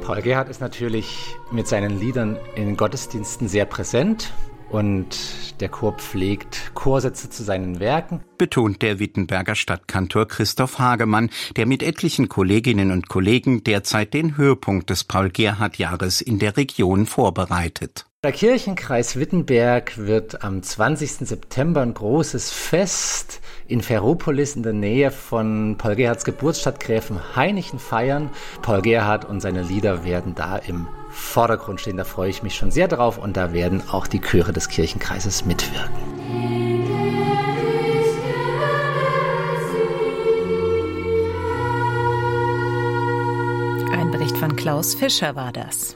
Paul Gerhardt ist natürlich mit seinen Liedern in den Gottesdiensten sehr präsent und der Chor pflegt Chorsätze zu seinen Werken, betont der Wittenberger Stadtkantor Christoph Hagemann, der mit etlichen Kolleginnen und Kollegen derzeit den Höhepunkt des Paul-Gerhardt-Jahres in der Region vorbereitet. Der Kirchenkreis Wittenberg wird am 20. September ein großes Fest in Ferropolis in der Nähe von Paul Gerhardts Geburtsstadt Gräfenhainichen feiern. Paul Gerhardt und seine Lieder werden da im Vordergrund stehen. Da freue ich mich schon sehr drauf und da werden auch die Chöre des Kirchenkreises mitwirken. Ein Bericht von Klaus Fischer war das.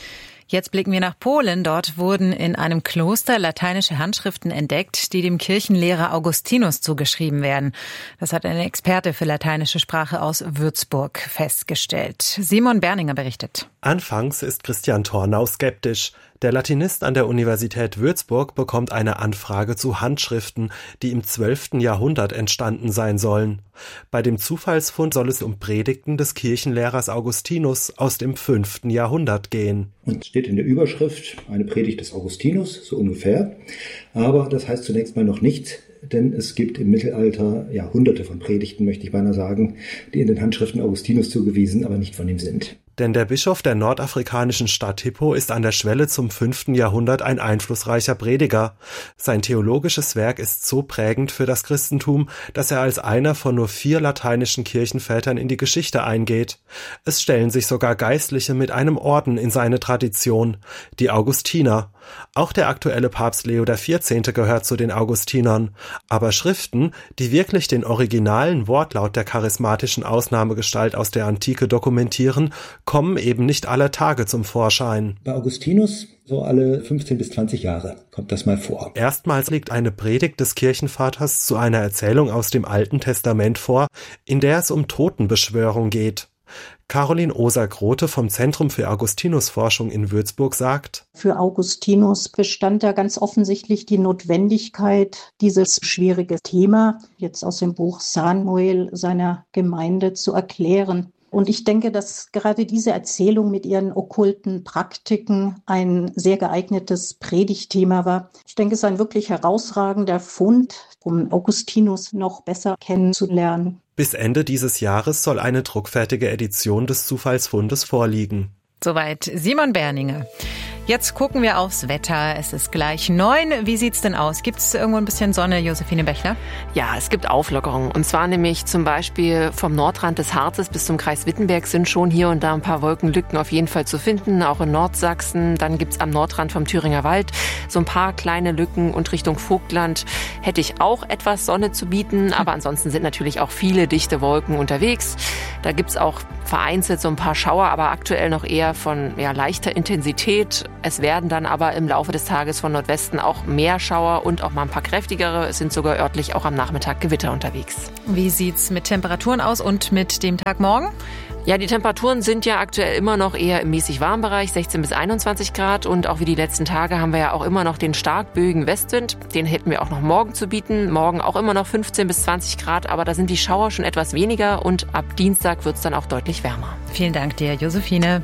Jetzt blicken wir nach Polen. Dort wurden in einem Kloster lateinische Handschriften entdeckt, die dem Kirchenlehrer Augustinus zugeschrieben werden. Das hat ein Experte für lateinische Sprache aus Würzburg festgestellt. Simon Berninger berichtet. Anfangs ist Christian Tornau skeptisch. Der Latinist an der Universität Würzburg bekommt eine Anfrage zu Handschriften, die im 12. Jahrhundert entstanden sein sollen. Bei dem Zufallsfund soll es um Predigten des Kirchenlehrers Augustinus aus dem 5. Jahrhundert gehen. Und steht in der Überschrift eine Predigt des Augustinus, so ungefähr. Aber das heißt zunächst mal noch nichts, denn es gibt im Mittelalter hunderte von Predigten, möchte ich beinahe sagen, die in den Handschriften Augustinus zugewiesen, aber nicht von ihm sind. Denn der Bischof der nordafrikanischen Stadt Hippo ist an der Schwelle zum 5. Jahrhundert ein einflussreicher Prediger. Sein theologisches Werk ist so prägend für das Christentum, dass er als einer von nur 4 lateinischen Kirchenvätern in die Geschichte eingeht. Es stellen sich sogar Geistliche mit einem Orden in seine Tradition, die Augustiner. Auch der aktuelle Papst Leo XIV. Gehört zu den Augustinern. Aber Schriften, die wirklich den originalen Wortlaut der charismatischen Ausnahmegestalt aus der Antike dokumentieren, kommen eben nicht aller Tage zum Vorschein. Bei Augustinus so alle 15 bis 20 Jahre kommt das mal vor. Erstmals liegt eine Predigt des Kirchenvaters zu einer Erzählung aus dem Alten Testament vor, in der es um Totenbeschwörung geht. Caroline Oser-Grote vom Zentrum für Augustinus-Forschung in Würzburg sagt: Für Augustinus bestand da ganz offensichtlich die Notwendigkeit, dieses schwierige Thema jetzt aus dem Buch Samuel seiner Gemeinde zu erklären. Und ich denke, dass gerade diese Erzählung mit ihren okkulten Praktiken ein sehr geeignetes Predigtthema war. Ich denke, es ist ein wirklich herausragender Fund, um Augustinus noch besser kennenzulernen. Bis Ende dieses Jahres soll eine druckfertige Edition des Zufallsfundes vorliegen. Soweit Simon Berninger. Jetzt gucken wir aufs Wetter. Es ist gleich 9. Wie sieht's denn aus? Gibt es irgendwo ein bisschen Sonne, Josephine Bechler? Ja, es gibt Auflockerungen. Und zwar nämlich zum Beispiel vom Nordrand des Harzes bis zum Kreis Wittenberg sind schon hier und da ein paar Wolkenlücken auf jeden Fall zu finden, auch in Nordsachsen. Dann gibt's am Nordrand vom Thüringer Wald so ein paar kleine Lücken und Richtung Vogtland hätte ich auch etwas Sonne zu bieten. Aber ansonsten sind natürlich auch viele dichte Wolken unterwegs. Da gibt's auch vereinzelt so ein paar Schauer, aber aktuell noch eher von leichter Intensität. Es werden dann aber im Laufe des Tages von Nordwesten auch mehr Schauer und auch mal ein paar kräftigere. Es sind sogar örtlich auch am Nachmittag Gewitter unterwegs. Wie sieht's mit Temperaturen aus und mit dem Tag morgen? Ja, die Temperaturen sind ja aktuell immer noch eher im mäßig warmen Bereich, 16 bis 21 Grad. Und auch wie die letzten Tage haben wir ja auch immer noch den stark böigen Westwind. Den hätten wir auch noch morgen zu bieten. Morgen auch immer noch 15 bis 20 Grad, aber da sind die Schauer schon etwas weniger. Und ab Dienstag wird's dann auch deutlich wärmer. Vielen Dank dir, Josephine.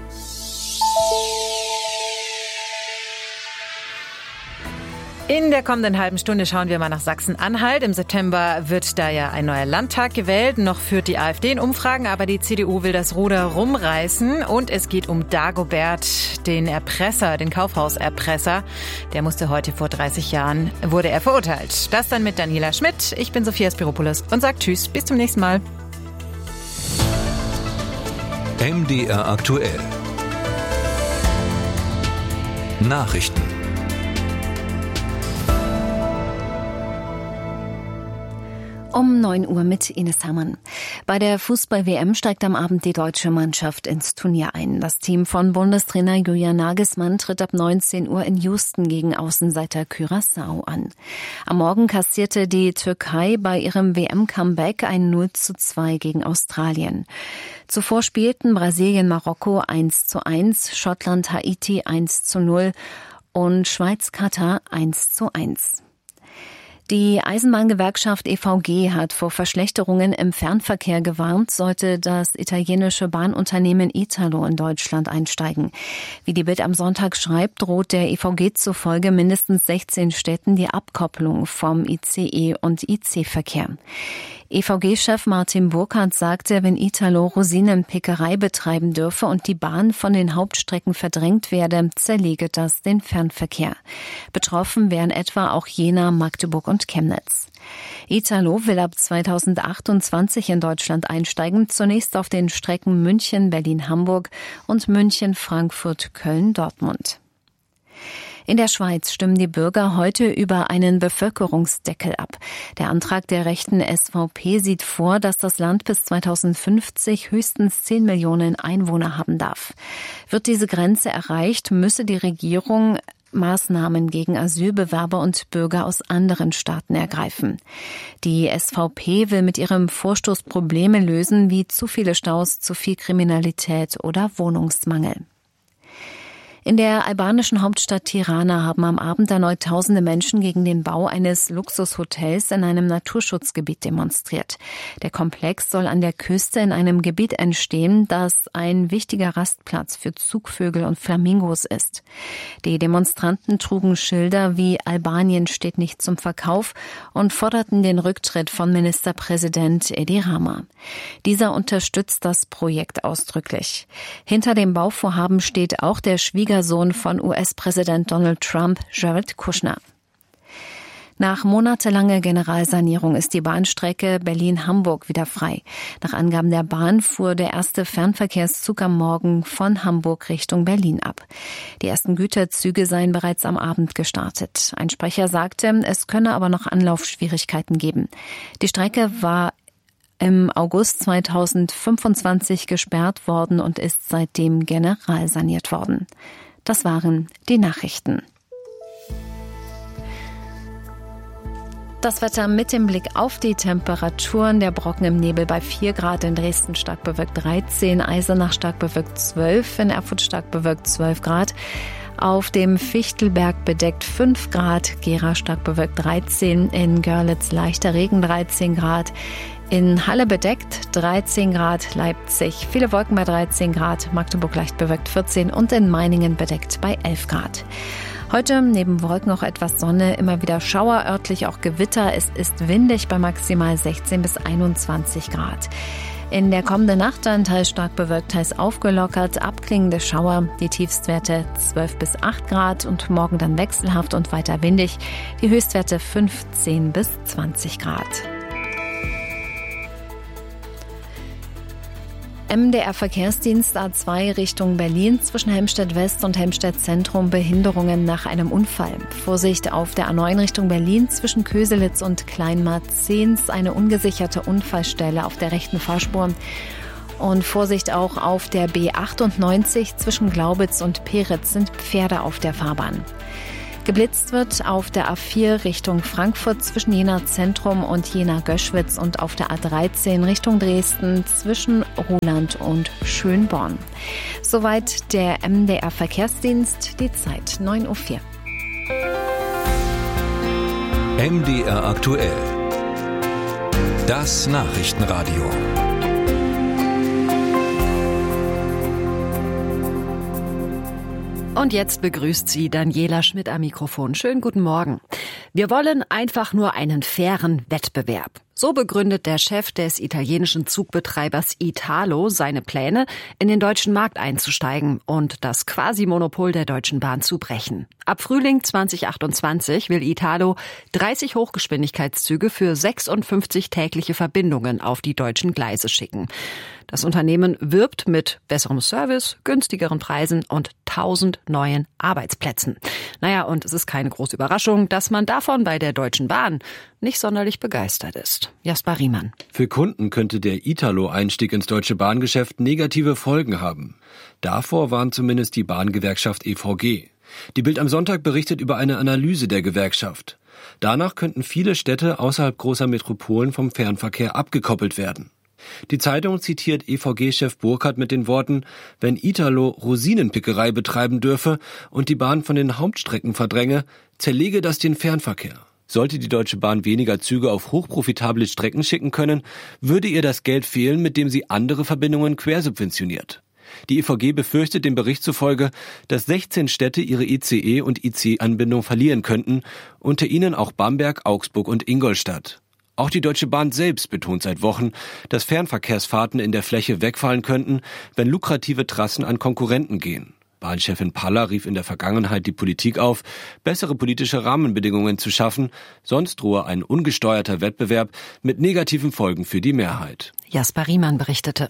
In der kommenden halben Stunde schauen wir mal nach Sachsen-Anhalt. Im September wird da ja ein neuer Landtag gewählt. Noch führt die AfD in Umfragen, aber die CDU will das Ruder rumreißen. Und es geht um Dagobert, den Erpresser, den Kaufhauserpresser. Der musste heute vor 30 Jahren, wurde er verurteilt. Das dann mit Daniela Schmidt. Ich bin Sophia Spiropoulos und sage Tschüss, bis zum nächsten Mal. MDR aktuell. Nachrichten. Um 9 Uhr mit Ines Hammann. Bei der Fußball-WM steigt am Abend die deutsche Mannschaft ins Turnier ein. Das Team von Bundestrainer Julian Nagelsmann tritt ab 19 Uhr in Houston gegen Außenseiter Curaçao an. Am Morgen kassierte die Türkei bei ihrem WM-Comeback ein 0:2 gegen Australien. Zuvor spielten Brasilien Marokko 1:1, Schottland Haiti 1:0 und Schweiz Katar 1:1. Die Eisenbahngewerkschaft EVG hat vor Verschlechterungen im Fernverkehr gewarnt, sollte das italienische Bahnunternehmen Italo in Deutschland einsteigen. Wie die Bild am Sonntag schreibt, droht der EVG zufolge mindestens 16 Städten die Abkopplung vom ICE- und IC-Verkehr. EVG-Chef Martin Burkhardt sagte, wenn Italo Rosinenpickerei betreiben dürfe und die Bahn von den Hauptstrecken verdrängt werde, zerlege das den Fernverkehr. Betroffen wären etwa auch Jena, Magdeburg und Chemnitz. Italo will ab 2028 in Deutschland einsteigen, zunächst auf den Strecken München, Berlin-Hamburg und München, Frankfurt, Köln, Dortmund. In der Schweiz stimmen die Bürger heute über einen Bevölkerungsdeckel ab. Der Antrag der rechten SVP sieht vor, dass das Land bis 2050 höchstens 10 Millionen Einwohner haben darf. Wird diese Grenze erreicht, müsse die Regierung Maßnahmen gegen Asylbewerber und Bürger aus anderen Staaten ergreifen. Die SVP will mit ihrem Vorstoß Probleme lösen, wie zu viele Staus, zu viel Kriminalität oder Wohnungsmangel. In der albanischen Hauptstadt Tirana haben am Abend erneut tausende Menschen gegen den Bau eines Luxushotels in einem Naturschutzgebiet demonstriert. Der Komplex soll an der Küste in einem Gebiet entstehen, das ein wichtiger Rastplatz für Zugvögel und Flamingos ist. Die Demonstranten trugen Schilder wie Albanien steht nicht zum Verkauf und forderten den Rücktritt von Ministerpräsident Edi Rama. Dieser unterstützt das Projekt ausdrücklich. Hinter dem Bauvorhaben steht auch der Schwiegersohn von US-Präsident Donald Trump, Jared Kushner. Nach monatelanger Generalsanierung ist die Bahnstrecke Berlin-Hamburg wieder frei. Nach Angaben der Bahn fuhr der erste Fernverkehrszug am Morgen von Hamburg Richtung Berlin ab. Die ersten Güterzüge seien bereits am Abend gestartet. Ein Sprecher sagte, es könne aber noch Anlaufschwierigkeiten geben. Die Strecke war im August 2025 gesperrt worden und ist seitdem generalsaniert worden. Das waren die Nachrichten. Das Wetter mit dem Blick auf die Temperaturen. Der Brocken im Nebel bei 4 Grad, in Dresden stark bewölkt 13, Eisenach stark bewölkt 12, in Erfurt stark bewölkt 12 Grad. Auf dem Fichtelberg bedeckt 5 Grad, Gera stark bewölkt 13, in Görlitz leichter Regen 13 Grad. In Halle bedeckt 13 Grad, Leipzig viele Wolken bei 13 Grad, Magdeburg leicht bewölkt 14 und in Meiningen bedeckt bei 11 Grad. Heute neben Wolken auch etwas Sonne, immer wieder Schauer, örtlich auch Gewitter. Es ist windig bei maximal 16 bis 21 Grad. In der kommenden Nacht dann teils stark bewölkt, teils aufgelockert, abklingende Schauer, die Tiefstwerte 12 bis 8 Grad und morgen dann wechselhaft und weiter windig, die Höchstwerte 15 bis 20 Grad. MDR-Verkehrsdienst A2 Richtung Berlin zwischen Helmstedt West und Helmstedt Zentrum Behinderungen nach einem Unfall. Vorsicht auf der A9 Richtung Berlin zwischen Köselitz und Kleinmarzens, eine ungesicherte Unfallstelle auf der rechten Fahrspur. Und Vorsicht auch auf der B98 zwischen Glaubitz und Peritz sind Pferde auf der Fahrbahn. Geblitzt wird auf der A4 Richtung Frankfurt zwischen Jena Zentrum und Jena Göschwitz und auf der A13 Richtung Dresden zwischen Ruhland und Schönborn. Soweit der MDR Verkehrsdienst, die Zeit 9:04 Uhr. MDR aktuell. Das Nachrichtenradio. Und jetzt begrüßt sie Daniela Schmidt am Mikrofon. Schönen guten Morgen. Wir wollen einfach nur einen fairen Wettbewerb. So begründet der Chef des italienischen Zugbetreibers Italo seine Pläne, in den deutschen Markt einzusteigen und das Quasi-Monopol der Deutschen Bahn zu brechen. Ab Frühling 2028 will Italo 30 Hochgeschwindigkeitszüge für 56 tägliche Verbindungen auf die deutschen Gleise schicken. Das Unternehmen wirbt mit besserem Service, günstigeren Preisen und 1000 neuen Arbeitsplätzen. Naja, und es ist keine große Überraschung, dass man davon bei der Deutschen Bahn nicht sonderlich begeistert ist. Jasper Riemann. Für Kunden könnte der Italo-Einstieg ins deutsche Bahngeschäft negative Folgen haben. Davor warnt zumindest die Bahngewerkschaft EVG. Die Bild am Sonntag berichtet über eine Analyse der Gewerkschaft. Danach könnten viele Städte außerhalb großer Metropolen vom Fernverkehr abgekoppelt werden. Die Zeitung zitiert EVG-Chef Burkhardt mit den Worten, wenn Italo Rosinenpickerei betreiben dürfe und die Bahn von den Hauptstrecken verdränge, zerlege das den Fernverkehr. Sollte die Deutsche Bahn weniger Züge auf hochprofitable Strecken schicken können, würde ihr das Geld fehlen, mit dem sie andere Verbindungen quersubventioniert. Die EVG befürchtet dem Bericht zufolge, dass 16 Städte ihre ICE- und IC-Anbindung verlieren könnten, unter ihnen auch Bamberg, Augsburg und Ingolstadt. Auch die Deutsche Bahn selbst betont seit Wochen, dass Fernverkehrsfahrten in der Fläche wegfallen könnten, wenn lukrative Trassen an Konkurrenten gehen. Bahnchefin Paller rief in der Vergangenheit die Politik auf, bessere politische Rahmenbedingungen zu schaffen, sonst drohe ein ungesteuerter Wettbewerb mit negativen Folgen für die Mehrheit. Jasper Riemann berichtete.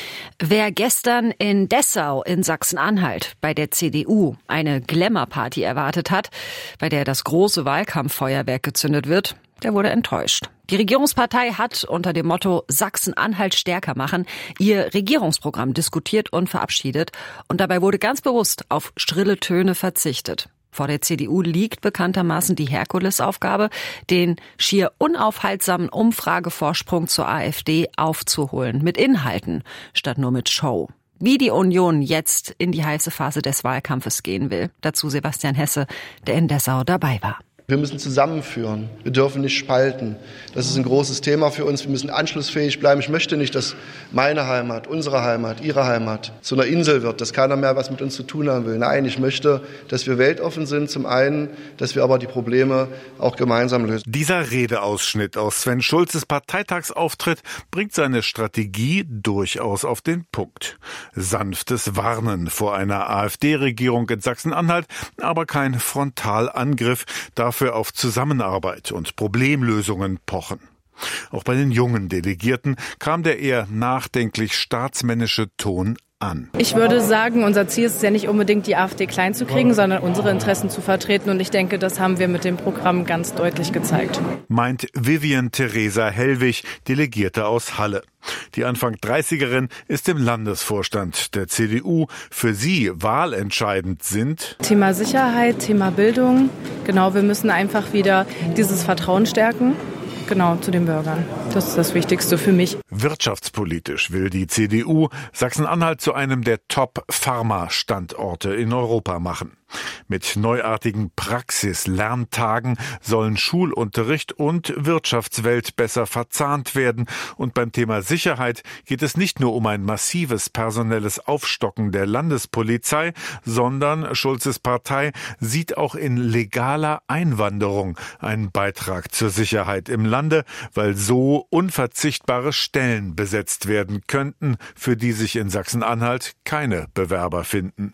Wer gestern in Dessau in Sachsen-Anhalt bei der CDU eine Glamour-Party erwartet hat, bei der das große Wahlkampffeuerwerk gezündet wird, der wurde enttäuscht. Die Regierungspartei hat unter dem Motto Sachsen-Anhalt stärker machen ihr Regierungsprogramm diskutiert und verabschiedet. Und dabei wurde ganz bewusst auf schrille Töne verzichtet. Vor der CDU liegt bekanntermaßen die Herkulesaufgabe, den schier unaufhaltsamen Umfragevorsprung zur AfD aufzuholen. Mit Inhalten statt nur mit Show. Wie die Union jetzt in die heiße Phase des Wahlkampfes gehen will. Dazu Sebastian Hesse, der in Dessau dabei war. Wir müssen zusammenführen. Wir dürfen nicht spalten. Das ist ein großes Thema für uns. Wir müssen anschlussfähig bleiben. Ich möchte nicht, dass meine Heimat, unsere Heimat, Ihre Heimat zu einer Insel wird, dass keiner mehr was mit uns zu tun haben will. Nein, ich möchte, dass wir weltoffen sind zum einen, dass wir aber die Probleme auch gemeinsam lösen. Dieser Redeausschnitt aus Sven Schulzes Parteitagsauftritt bringt seine Strategie durchaus auf den Punkt. Sanftes Warnen vor einer AfD-Regierung in Sachsen-Anhalt, aber kein Frontalangriff, dafür auf Zusammenarbeit und Problemlösungen pochen. Auch bei den jungen Delegierten kam der eher nachdenklich staatsmännische Ton an. Ich würde sagen, unser Ziel ist es ja nicht unbedingt, die AfD klein zu kriegen, sondern unsere Interessen zu vertreten. Und ich denke, das haben wir mit dem Programm ganz deutlich gezeigt. Meint Vivian Theresa Hellwig, Delegierte aus Halle. Die Anfang 30erin ist im Landesvorstand der CDU. Für sie wahlentscheidend sind Thema Sicherheit, Thema Bildung. Genau, wir müssen einfach wieder dieses Vertrauen stärken. Genau, zu den Bürgern. Das ist das Wichtigste für mich. Wirtschaftspolitisch will die CDU Sachsen-Anhalt zu einem der Top-Pharma-Standorte in Europa machen. Mit neuartigen Praxis-Lerntagen sollen Schulunterricht und Wirtschaftswelt besser verzahnt werden. Und beim Thema Sicherheit geht es nicht nur um ein massives personelles Aufstocken der Landespolizei, sondern Schulzes Partei sieht auch in legaler Einwanderung einen Beitrag zur Sicherheit im Lande, weil so unverzichtbare Stellen besetzt werden könnten, für die sich in Sachsen-Anhalt keine Bewerber finden.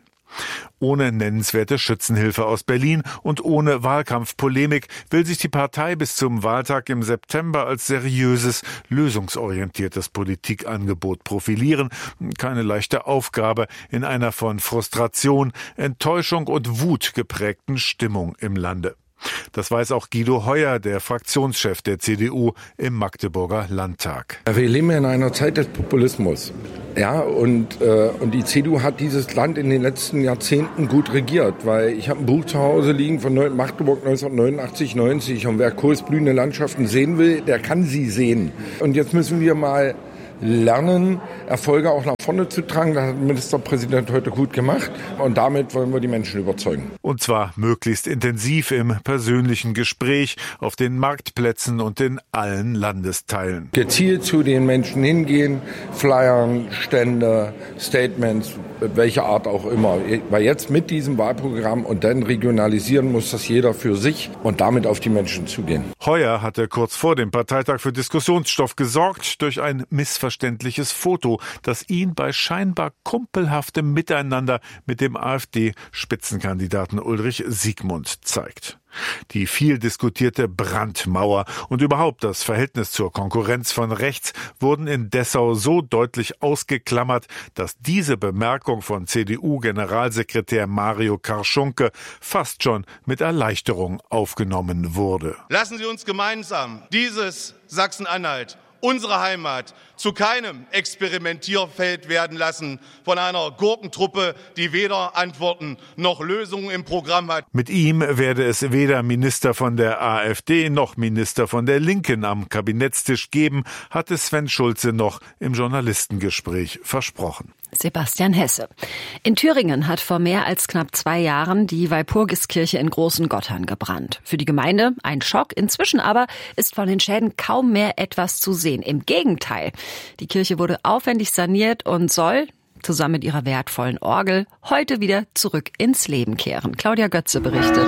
Ohne nennenswerte Schützenhilfe aus Berlin und ohne Wahlkampfpolemik will sich die Partei bis zum Wahltag im September als seriöses, lösungsorientiertes Politikangebot profilieren. Keine leichte Aufgabe in einer von Frustration, Enttäuschung und Wut geprägten Stimmung im Lande. Das weiß auch Guido Heuer, der Fraktionschef der CDU im Magdeburger Landtag. Wir leben in einer Zeit des Populismus. Ja, und die CDU hat dieses Land in den letzten Jahrzehnten gut regiert, weil ich habe ein Buch zu Hause liegen von Magdeburg 1989/90 und wer Kohls blühende Landschaften sehen will, der kann sie sehen. Und jetzt müssen wir mal lernen, Erfolge auch nach vorne zu tragen. Das hat der Ministerpräsident heute gut gemacht. Und damit wollen wir die Menschen überzeugen. Und zwar möglichst intensiv im persönlichen Gespräch, auf den Marktplätzen und in allen Landesteilen. Gezielt zu den Menschen hingehen, Flyern, Stände, Statements, welche Art auch immer. Weil jetzt mit diesem Wahlprogramm und dann regionalisieren muss das jeder für sich und damit auf die Menschen zugehen. Heuer hatte kurz vor dem Parteitag für Diskussionsstoff gesorgt durch ein missverständliches Foto, das ihn bei scheinbar kumpelhaftem Miteinander mit dem AfD-Spitzenkandidaten Ulrich Siegmund zeigt. Die viel diskutierte Brandmauer und überhaupt das Verhältnis zur Konkurrenz von rechts wurden in Dessau so deutlich ausgeklammert, dass diese Bemerkung von CDU-Generalsekretär Mario Karschunke fast schon mit Erleichterung aufgenommen wurde. Lassen Sie uns gemeinsam dieses Sachsen-Anhalt, unsere Heimat, zu keinem Experimentierfeld werden lassen von einer Gurkentruppe, die weder Antworten noch Lösungen im Programm hat. Mit ihm werde es weder Minister von der AfD noch Minister von der Linken am Kabinettstisch geben, hatte Sven Schulze noch im Journalistengespräch versprochen. Sebastian Hesse. In Thüringen hat vor mehr als knapp 2 Jahren die Walpurgiskirche in Großen Gotthard gebrannt. Für die Gemeinde ein Schock. Inzwischen aber ist von den Schäden kaum mehr etwas zu sehen. Im Gegenteil. Die Kirche wurde aufwendig saniert und soll, zusammen mit ihrer wertvollen Orgel, heute wieder zurück ins Leben kehren. Claudia Götze berichtet.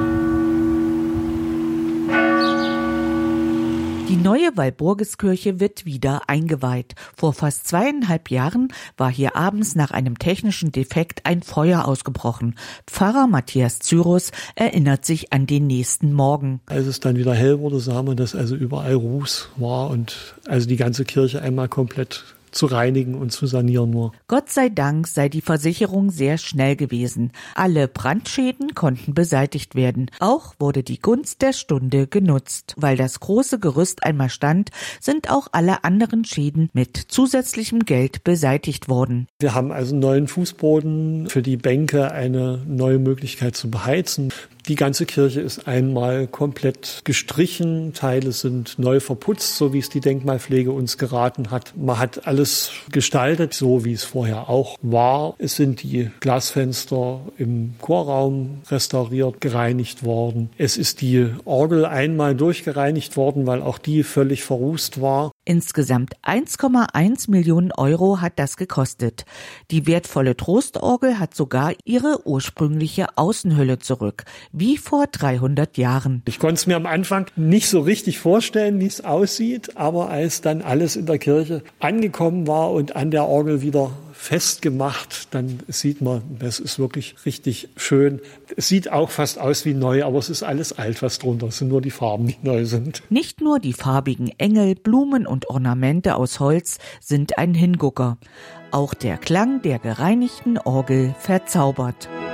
Die neue Walpurgiskirche wird wieder eingeweiht. Vor fast 2,5 Jahren war hier abends nach einem technischen Defekt ein Feuer ausgebrochen. Pfarrer Matthias Zyrus erinnert sich an den nächsten Morgen. Als es dann wieder hell wurde, sah man, dass also überall Ruß war und also die ganze Kirche einmal komplett zu reinigen und zu sanieren war. Gott sei Dank sei die Versicherung sehr schnell gewesen. Alle Brandschäden konnten beseitigt werden. Auch wurde die Gunst der Stunde genutzt. Weil das große Gerüst einmal stand, sind auch alle anderen Schäden mit zusätzlichem Geld beseitigt worden. Wir haben also einen neuen Fußboden, für die Bänke eine neue Möglichkeit zu beheizen. Die ganze Kirche ist einmal komplett gestrichen, Teile sind neu verputzt, so wie es die Denkmalpflege uns geraten hat. Man hat alles gestaltet, so wie es vorher auch war. Es sind die Glasfenster im Chorraum restauriert, gereinigt worden. Es ist die Orgel einmal durchgereinigt worden, weil auch die völlig verrußt war. Insgesamt 1,1 Millionen Euro hat das gekostet. Die wertvolle Trostorgel hat sogar ihre ursprüngliche Außenhülle zurück, wie vor 300 Jahren. Ich konnte es mir am Anfang nicht so richtig vorstellen, wie es aussieht, aber als dann alles in der Kirche angekommen war und an der Orgel wieder festgemacht, dann sieht man, das ist wirklich richtig schön. Es sieht auch fast aus wie neu, aber es ist alles alt, was drunter ist. Es sind nur die Farben, die neu sind. Nicht nur die farbigen Engel, Blumen und Ornamente aus Holz sind ein Hingucker. Auch der Klang der gereinigten Orgel verzaubert.